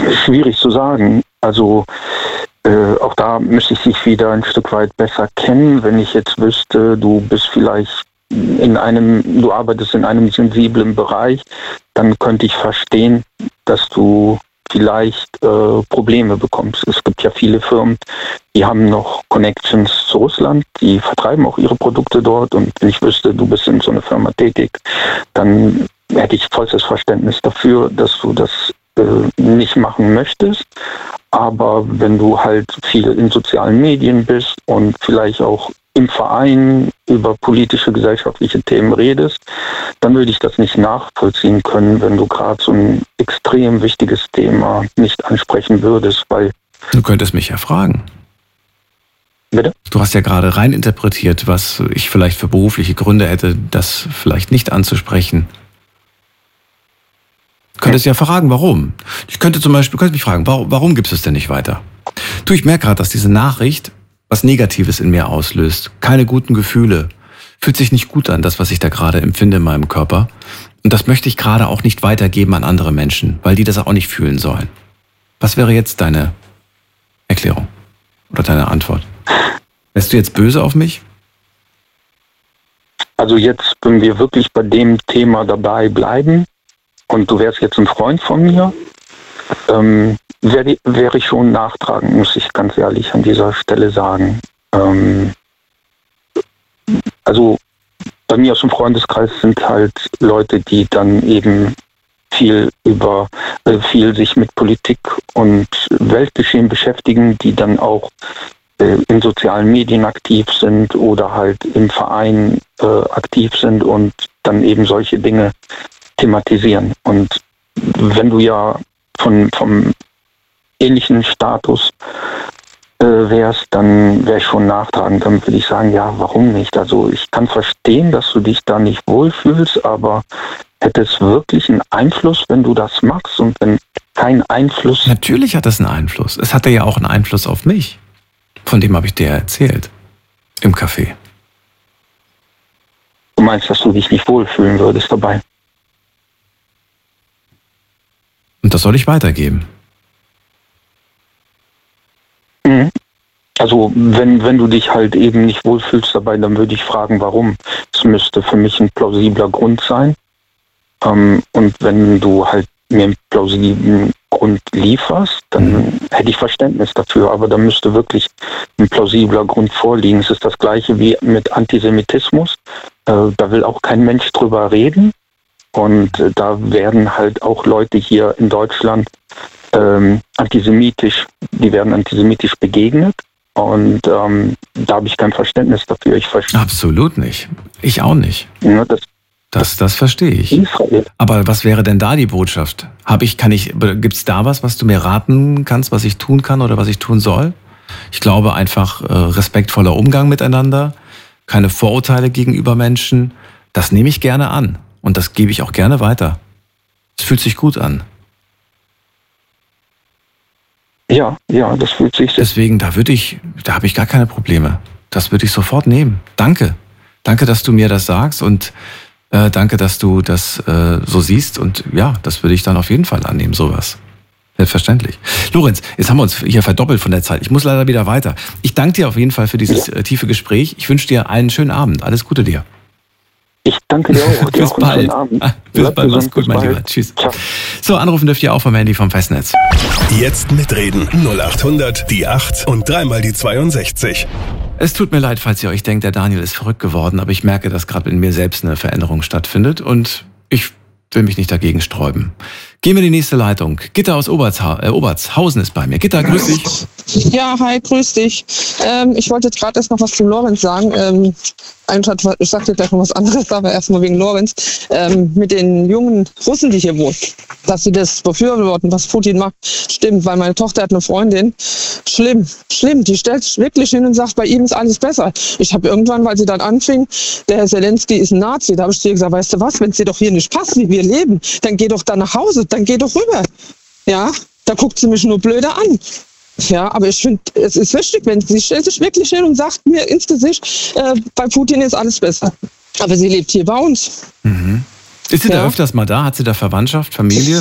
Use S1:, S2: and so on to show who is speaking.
S1: Schwierig zu sagen. Also auch da müsste ich dich wieder ein Stück weit besser kennen. Wenn ich jetzt wüsste, du bist vielleicht du arbeitest in einem sensiblen Bereich, dann könnte ich verstehen, dass du vielleicht Probleme bekommst. Es gibt ja viele Firmen, die haben noch Connections zu Russland, die vertreiben auch ihre Produkte dort, und wenn ich wüsste, du bist in so einer Firma tätig, dann hätte ich vollstes Verständnis dafür, dass du das nicht machen möchtest. Aber wenn du halt viel in sozialen Medien bist und vielleicht auch im Verein über politische, gesellschaftliche Themen redest, dann würde ich das nicht nachvollziehen können, wenn du gerade so ein extrem wichtiges Thema nicht ansprechen würdest, weil...
S2: Du könntest mich ja fragen.
S1: Bitte?
S2: Du hast ja gerade rein interpretiert, was ich vielleicht für berufliche Gründe hätte, das vielleicht nicht anzusprechen. Du könntest ja fragen, warum. Du könntest mich fragen, warum gibst du es denn nicht weiter? Du, ich merke gerade, dass diese Nachricht was Negatives in mir auslöst. Keine guten Gefühle. Fühlt sich nicht gut an, das, was ich da gerade empfinde in meinem Körper. Und das möchte ich gerade auch nicht weitergeben an andere Menschen, weil die das auch nicht fühlen sollen. Was wäre jetzt deine Erklärung oder deine Antwort? Wärst du jetzt böse auf mich?
S1: Also jetzt, wenn wir wirklich bei dem Thema dabei bleiben und du wärst jetzt ein Freund von mir, wäre ich schon nachtragend, muss ich ganz ehrlich an dieser Stelle sagen. Also bei mir aus dem Freundeskreis sind halt Leute, die dann eben viel sich mit Politik und Weltgeschehen beschäftigen, die dann auch in sozialen Medien aktiv sind oder halt im Verein aktiv sind und dann eben solche Dinge thematisieren. Und wenn du ja vom ähnlichen Status wärst, dann wäre ich schon nachtragend. Dann würde ich sagen, ja, warum nicht? Also ich kann verstehen, dass du dich da nicht wohlfühlst, aber hätte es wirklich einen Einfluss, wenn du das machst, und wenn kein Einfluss...
S2: Natürlich hat das einen Einfluss. Es hatte ja auch einen Einfluss auf mich. Von dem habe ich dir erzählt. Im Café.
S1: Du meinst, dass du dich nicht wohlfühlen würdest dabei?
S2: Und das soll ich weitergeben.
S1: Also wenn du dich halt eben nicht wohlfühlst dabei, dann würde ich fragen, warum. Es müsste für mich ein plausibler Grund sein. Und wenn du halt mir einen plausiblen Grund lieferst, dann hätte ich Verständnis dafür. Aber da müsste wirklich ein plausibler Grund vorliegen. Es ist das Gleiche wie mit Antisemitismus. Da will auch kein Mensch drüber reden. Und da werden halt auch Leute hier in Deutschland antisemitisch begegnet. Und da habe ich kein Verständnis dafür.
S2: Absolut nicht. Ich auch nicht.
S1: Ja,
S2: das verstehe ich.
S1: Israel.
S2: Aber was wäre denn da die Botschaft? Gibt's da was du mir raten kannst, was ich tun kann oder was ich tun soll? Ich glaube einfach respektvoller Umgang miteinander, keine Vorurteile gegenüber Menschen. Das nehme ich gerne an und das gebe ich auch gerne weiter. Es fühlt sich gut an.
S1: Ja, das fühlt sich...
S2: Deswegen, da habe ich gar keine Probleme. Das würde ich sofort nehmen. Danke. Danke, dass du mir das sagst und danke, dass du das so siehst. Und ja, das würde ich dann auf jeden Fall annehmen, sowas. Selbstverständlich. Lorenz, jetzt haben wir uns hier verdoppelt von der Zeit. Ich muss leider wieder weiter. Ich danke dir auf jeden Fall für dieses tiefe Gespräch. Ich wünsche dir einen schönen Abend. Alles Gute dir.
S1: Ich danke dir auch.
S2: Bis bald. Bis bald. Mach's gut, mein Lieber. Tschüss. Ciao. So, anrufen dürft ihr auch vom Handy vom Festnetz.
S3: Jetzt mitreden. 0800 die 8 und dreimal die 62.
S2: Es tut mir leid, falls ihr euch denkt, der Daniel ist verrückt geworden, aber ich merke, dass gerade in mir selbst eine Veränderung stattfindet und ich will mich nicht dagegen sträuben. Gehen wir in die nächste Leitung. Gitta aus Obertshausen ist bei mir. Gitta, grüß dich.
S4: Ja, hi, grüß dich. Ich wollte jetzt gerade erst noch was zu Lorenz sagen. Ich sagte gleich noch was anderes, aber erstmal wegen Lorenz. Mit den jungen Russen, die hier wohnen, dass sie das befürworten, was Putin macht, stimmt, weil meine Tochter hat eine Freundin. Schlimm. Die stellt sich wirklich hin und sagt, bei ihm ist alles besser. Ich habe irgendwann, weil sie dann anfing, der Herr Zelensky ist ein Nazi, da habe ich zu ihr gesagt, weißt du was, wenn es dir doch hier nicht passt, wie wir leben, dann geh doch da nach Hause, dann geh doch rüber. Ja, da guckt sie mich nur blöder an. Ja, aber ich finde, es ist wichtig, wenn sie stellt sich wirklich hin und sagt mir ins Gesicht, bei Putin ist alles besser. Aber sie lebt hier bei uns.
S2: Mhm. Ist sie da öfters mal da? Hat sie da Verwandtschaft, Familie?